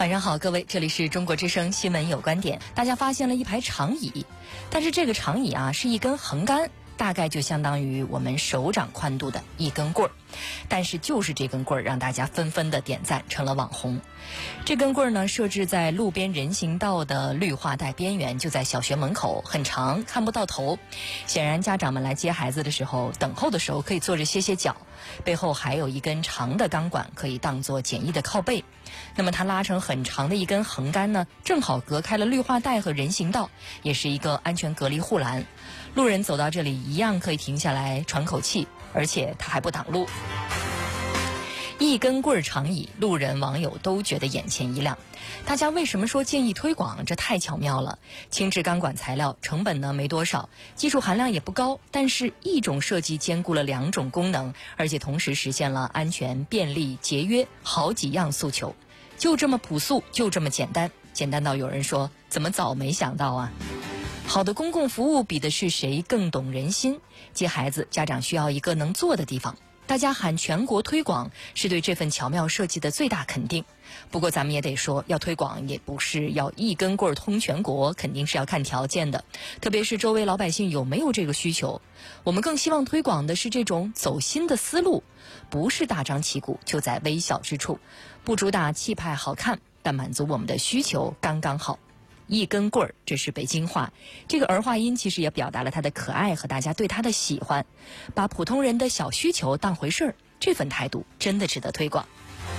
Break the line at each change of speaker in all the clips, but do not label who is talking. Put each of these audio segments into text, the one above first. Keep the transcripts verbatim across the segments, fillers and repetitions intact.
晚上好，各位，这里是中国之声新闻有观点。大家发现了一排长椅，但是这个长椅啊是一根横杆，大概就相当于我们手掌宽度的一根棍儿。但是就是这根棍儿让大家纷纷的点赞，成了网红。这根棍儿呢设置在路边人行道的绿化带边缘，就在小学门口，很长，看不到头。显然家长们来接孩子的时候，等候的时候可以坐着歇歇脚。背后还有一根长的钢管，可以当作简易的靠背。那么它拉成很长的一根横杆呢，正好隔开了绿化带和人行道，也是一个安全隔离护栏。路人走到这里一样可以停下来喘口气，而且它还不挡路。一根棍儿长椅，路人网友都觉得眼前一亮。大家为什么说建议推广？这太巧妙了。轻质钢管材料，成本呢没多少，技术含量也不高，但是一种设计兼顾了两种功能，而且同时实现了安全、便利、节约好几样诉求。就这么朴素，就这么简单，简单到有人说怎么早没想到啊。好的公共服务比的是谁更懂人心。接孩子，家长需要一个能坐的地方。大家喊全国推广，是对这份巧妙设计的最大肯定。不过咱们也得说，要推广也不是要一根棍儿通全国，肯定是要看条件的，特别是周围老百姓有没有这个需求。我们更希望推广的是这种走心的思路，不是大张旗鼓，就在微小之处，不主打气派好看，但满足我们的需求刚刚好。一根棍儿，这是北京话，这个儿化音其实也表达了它的可爱和大家对它的喜欢，把普通人的小需求当回事儿，这份态度真的值得推广。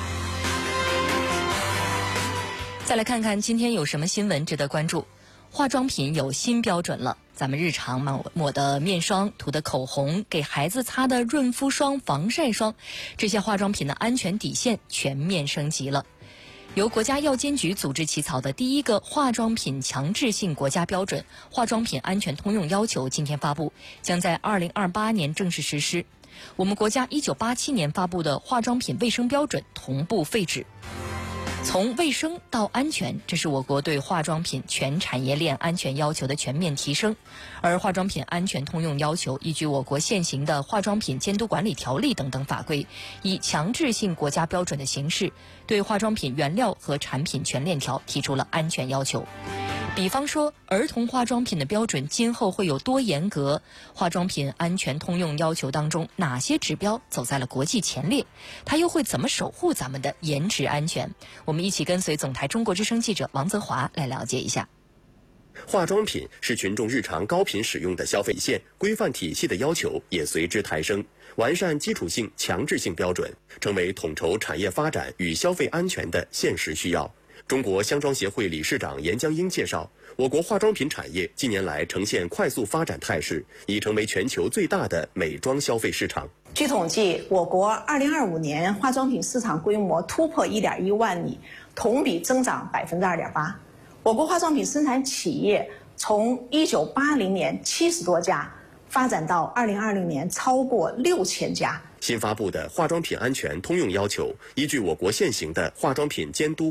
再来看看今天有什么新闻值得关注。化妆品有新标准了，咱们日常抹抹的面霜、涂的口红、给孩子擦的润肤霜、防晒霜，这些化妆品的安全底线全面升级了。由国家药监局组织起草的第一个化妆品强制性国家标准《化妆品安全通用要求》今天发布，将在二零二八年正式实施。我们国家一九八七年发布的化妆品卫生标准同步废止。从卫生到安全，这是我国对化妆品全产业链安全要求的全面提升。而化妆品安全通用要求依据我国现行的化妆品监督管理条例等等法规，以强制性国家标准的形式，对化妆品原料和产品全链条提出了安全要求。比方说，儿童化妆品的标准今后会有多严格？化妆品安全通用要求当中，哪些指标走在了国际前列？它又会怎么守护咱们的颜值安全？我们一起跟随总台中国之声记者王泽华来了解一下。
化妆品是群众日常高频使用的消费线，规范体系的要求也随之抬升，完善基础性、强制性标准，成为统筹产业发展与消费安全的现实需要。中国香妆协会理事长严江英介绍，我国化妆品产业近年来呈现快速发展态势，已成为全球最大的美妆消费市场。
据统计，我国二零二五年化妆品市场规模突破一点一万亿，同比增长百分之二点八。我国化妆品生产企业从一九八零年七十多家，发展到二零二零年超过六千家。
新发布的化妆品安全通用要求，依据我国现行的化妆品监督